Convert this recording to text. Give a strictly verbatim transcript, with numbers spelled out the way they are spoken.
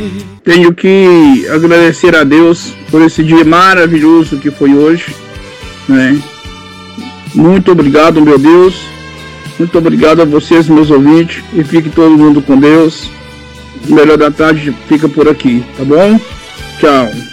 Tenho que agradecer a Deus por esse dia maravilhoso que foi hoje, né? Muito obrigado, meu Deus. Muito obrigado a vocês, meus ouvintes. E fique todo mundo com Deus. O Melhor da Tarde fica por aqui, tá bom? Tchau.